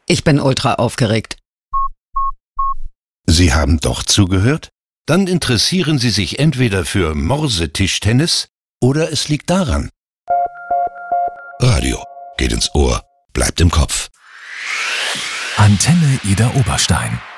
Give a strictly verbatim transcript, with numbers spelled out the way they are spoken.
Ich bin ultra aufgeregt. Sie haben doch zugehört? Dann interessieren Sie sich entweder für Morsetischtennis oder es liegt daran. Radio geht ins Ohr, bleibt im Kopf. Antenne Ida Oberstein.